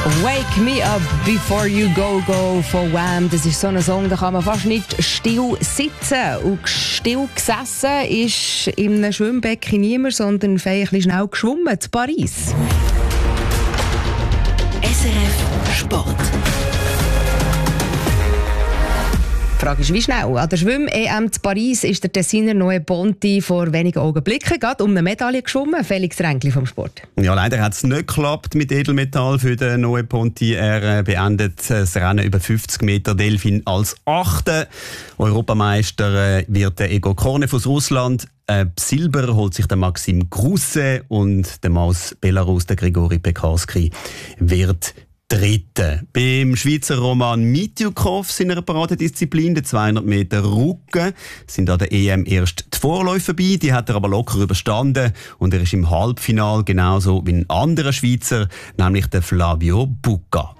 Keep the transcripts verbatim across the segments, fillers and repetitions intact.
«Wake me up before you go go» von Wham. Das ist so ein Song, da kann man fast nicht still sitzen. Und still gesessen ist in einem Schwimmbecken niemand, sondern ein bisschen schnell geschwommen zu Paris. S R F Sport. Die Frage ist, wie schnell? An der Schwimm-E M zu Paris ist der Tessiner Noe Ponti vor wenigen Augenblicken gerade um eine Medaille geschwommen. Felix Ränkli vom Sport. Ja, leider hat es nicht geklappt mit Edelmetall für den Noe Ponti. Er beendet das Rennen über fünfzig Meter Delfin als Achter. Europameister wird der Egor Kornev aus Russland. Äh, Silber holt sich der Maxim Grousset und der aus Belarus, der Grigori Pekarski, wird Dritte. Beim Schweizer Roman Mitjukov seiner Paradedisziplin, der zweihundert Meter Rücken, sind an der E M erst die Vorläufe vorbei. Die hat er aber locker überstanden und er ist im Halbfinale genauso wie ein anderer Schweizer, nämlich der Flavio Bucca.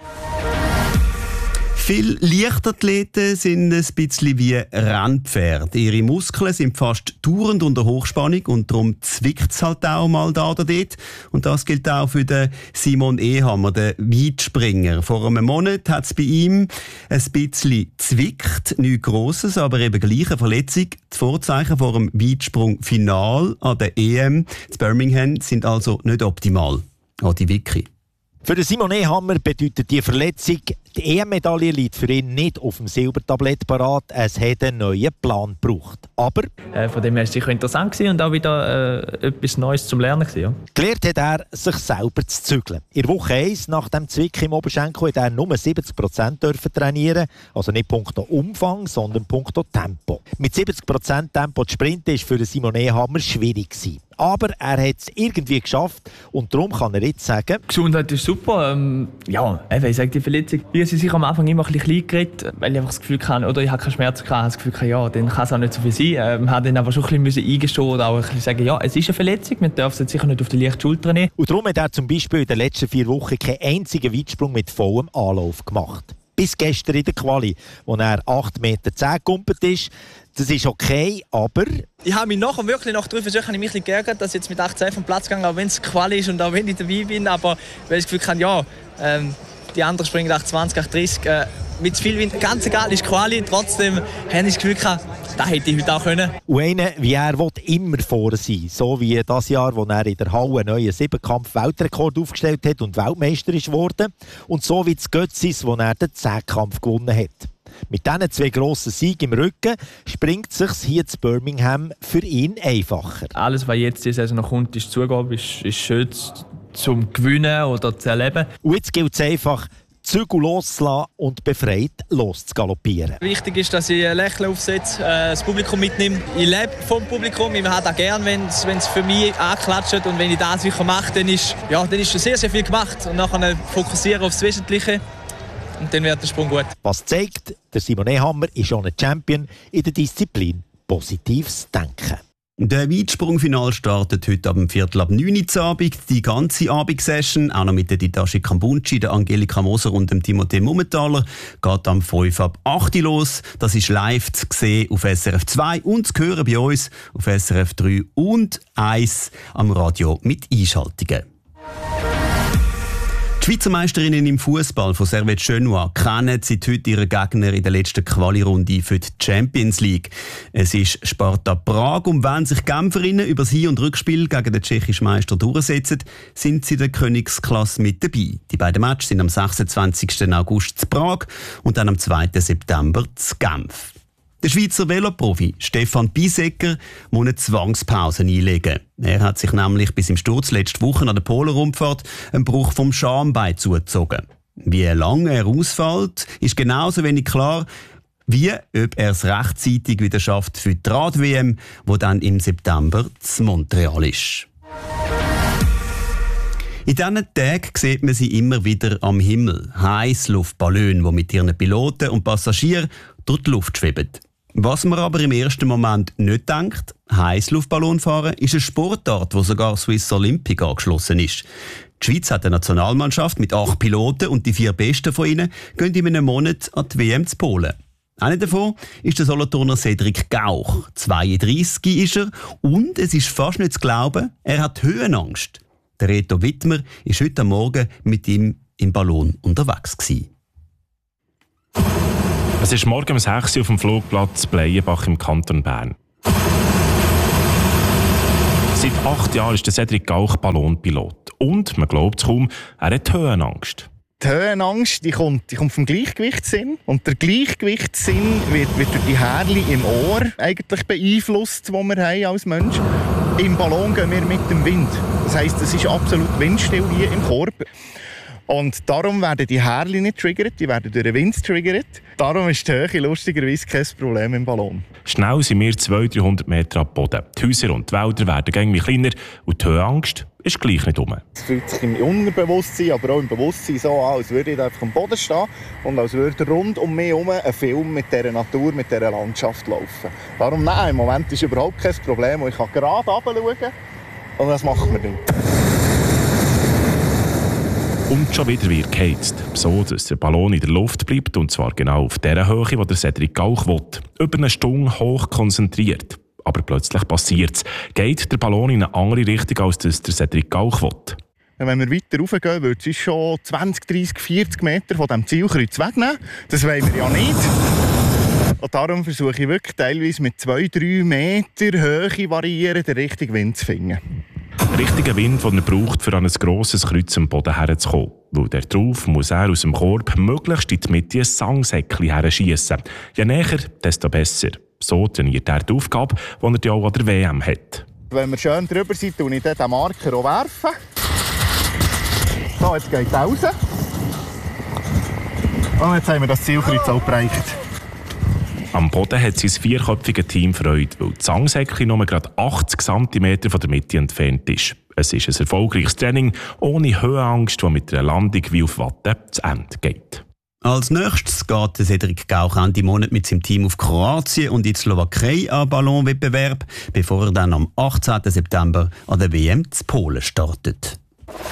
Viele Leichtathleten sind ein bisschen wie Rennpferde. Ihre Muskeln sind fast dauernd unter Hochspannung und darum zwickt es halt auch mal da oder dort. Und das gilt auch für den Simon Ehammer, den Weitspringer. Vor einem Monat hat es bei ihm ein bisschen zwickt, nichts Grosses, aber eben gleich eine Verletzung. Die Vorzeichen vor dem Weitsprung-Final an der E M in Birmingham sind also nicht optimal. Adi Wicki. Für den Simon Ehammer bedeutet die Verletzung, die E M-Medaille liegt für ihn nicht auf dem Silbertablett parat. Es hat einen neuen Plan gebraucht. Aber äh, von dem her war es sicher interessant gewesen und auch wieder äh, etwas Neues zum Lernen gewesen, ja. Gelernt hat er, sich selber zu zügeln. In Woche eins nach dem Zwick im Oberschenkel hat er nur siebzig Prozent dürfen trainieren. Also nicht punkto Umfang, sondern punkto Tempo. Mit siebzig Prozent Tempo zu sprinten war für den Simon Ehammer schwierig gewesen. Aber er hat es irgendwie geschafft und darum kann er jetzt sagen: Die Gesundheit ist super. Ähm, ja, ich sage die Verletzung. Ich habe sich am Anfang immer ein bisschen klein geredet, weil ich einfach das Gefühl hatte, oder ich hatte keine Schmerzen, ich habe das Gefühl, ja, dann kann es auch nicht so viel sein. Ähm, habe dann aber schon ein bisschen eingestehen oder auch ein bisschen sagen, ja, es ist eine Verletzung, man darf es jetzt sicher nicht auf die leichte Schulter nehmen. Und darum hat er zum Beispiel in den letzten vier Wochen keinen einzigen Weitsprung mit vollem Anlauf gemacht. Bis gestern in der Quali, wo er acht Meter zehn gegumpelt ist. Das ist okay, aber ich habe mich nachher wirklich nach drei Versuchen mich ein bisschen geärgert, dass ich jetzt mit achtzehn vom Platz gegangen, auch wenn es Quali ist und auch wenn ich dabei bin. Aber weil ich das Gefühl habe, ja, ähm, die anderen springen acht zwanzig, acht dreißig. Äh, mit zu viel Wind, ganz egal, ist Quali. Trotzdem habe ich das Gefühl gehabt, das hätte ich heute auch können. Und einer, wie er will, immer vorne sein. So wie das Jahr, wo er in der Halle einen neuen Siebenkampf-Weltrekord aufgestellt hat und Weltmeister ist geworden. Und so wie das Götzis, wo er den Zehnkampf gewonnen hat. Mit diesen zwei grossen Siegen im Rücken springt es sich hier zu Birmingham für ihn einfacher. Alles, was jetzt diese Saison noch kommt, ist Zugabe, ist, ist schön zum Gewinnen oder zu erleben. Und jetzt gilt es einfach, Zügel loszulassen und befreit loszugaloppieren. Wichtig ist, dass ich ein Lächeln aufsetze, äh, das Publikum mitnehme. Ich lebe vom Publikum, ich habe das gerne, wenn es für mich anklatscht. Und wenn ich das sicher mache, dann ist, ja, dann ist schon sehr, sehr viel gemacht. Und nachher fokussieren aufs Wesentliche. Und dann wird der Sprung gut. Was zeigt, der Simon Ehammer ist schon ein Champion in der Disziplin positives Denken. Der Weitsprungfinal startet heute ab dem Viertel ab neun Uhr Abend. Die ganze Abendsession, auch noch mit der Ditashi Kambunchi, der Angelika Moser und dem Timothée Mumenthaler, geht am fünf ab acht Uhr los. Das ist live zu sehen auf S R F zwei und zu hören bei uns auf S R F drei und eins am Radio mit Einschaltungen. Die Schweizer Meisterinnen im Fußball von Servette Genua kennen seit heute ihren Gegner in der letzten Quali-Runde für die Champions League. Es ist Sparta Prag und wenn sich Genferinnen über das Hin- und Rückspiel gegen den tschechischen Meister durchsetzen, sind sie in der Königsklasse mit dabei. Die beiden Matches sind am sechsundzwanzigsten August zu Prag und dann am zweiten September zu Genf. Der Schweizer Veloprofi Stefan Biesecker muss eine Zwangspause einlegen. Er hat sich nämlich bis im Sturz letzte Woche an der Polenrundfahrt einen Bruch vom Schambein zugezogen. Wie lange er ausfällt, ist genauso wenig klar, wie ob er es rechtzeitig wieder schafft für die Rad-W M, die dann im September zu Montreal ist. In diesen Tagen sieht man sie immer wieder am Himmel. Heißluftballone, die mit ihren Piloten und Passagieren durch die Luft schweben. Was man aber im ersten Moment nicht denkt, Heißluftballonfahren ist eine Sportart, wo sogar Swiss Olympic angeschlossen ist. Die Schweiz hat eine Nationalmannschaft mit acht Piloten und die vier besten von ihnen gehen in einem Monat an die W M zu Polen. Einer davon ist der Solothurner Cedric Gauch. zweiunddreissig ist er und es ist fast nicht zu glauben, er hat Höhenangst. Der Reto Wittmer ist heute Morgen mit ihm im Ballon unterwegs gewesen. Es ist morgen um sechs Uhr auf dem Flugplatz Bleienbach im Kanton Bern. Seit acht Jahren ist der Cedric Gauch Ballonpilot. Und, man glaubt es kaum, er hat Höhenangst. Die Höhenangst die kommt, die kommt vom Gleichgewichtssinn. Und der Gleichgewichtssinn wird, wird durch die Härchen im Ohr eigentlich beeinflusst, die wir haben als Mensch. Im Ballon gehen wir mit dem Wind. Das heisst, es ist absolut windstill hier im Korb. Und darum werden die Härchen nicht triggert, die werden durch den Wind triggert. Darum ist die Höhe lustigerweise kein Problem im Ballon. Schnell sind wir zweihundert, dreihundert Meter ab Boden. Die Häuser und die Wälder werden irgendwie kleiner und die Höhenangst ist gleich nicht um. Es fühlt sich im Unterbewusstsein, aber auch im Bewusstsein so an, als würde ich einfach am Boden stehen und als würde rund um mich herum ein Film mit dieser Natur, mit dieser Landschaft laufen. Darum, nein, im Moment ist überhaupt kein Problem. Ich kann gerade runterschauen und das macht man nicht. Und schon wieder wird geheizt, so dass der Ballon in der Luft bleibt, und zwar genau auf der Höhe, wo der Cedric Gauch will. Über eine Stunde hoch konzentriert. Aber plötzlich passiert es. Geht der Ballon in eine andere Richtung, als das der Cedric Gauch will. Wenn wir weiter raufgehen, wird es schon zwanzig, dreissig, vierzig Meter von diesem Zielkreuz wegnehmen. Das wollen wir ja nicht. Und darum versuche ich wirklich teilweise mit zwei, drei Meter Höhe variieren, den richtigen Wind zu finden. Richtigen Wind, den er braucht, um an ein grosses Kreuz am Boden herzukommen. Weil darauf muss er aus dem Korb möglichst in die Mitte ein Sangsäckchen herschiessen. Je näher, desto besser. So trainiert er die Aufgabe, die er auch an der W M hat. Wenn wir schön drüber sind, werfe ich den Marker auch werfen. So, jetzt geht er raus. Und jetzt haben wir das Zielkreuz auch bereicht. Am Boden hat sein vierköpfiges Team Freude, weil das Sangsäckchen nur gerade achtzig Zentimeter von der Mitte entfernt ist. Es ist ein erfolgreiches Training, ohne Höhenangst, das mit einer Landung wie auf Watte zu Ende geht. Als nächstes geht Cedric Gauch Ende Monat mit seinem Team auf Kroatien und in die Slowakei an Ballonwettbewerb, bevor er dann am achtzehnten September an der W M zu Polen startet.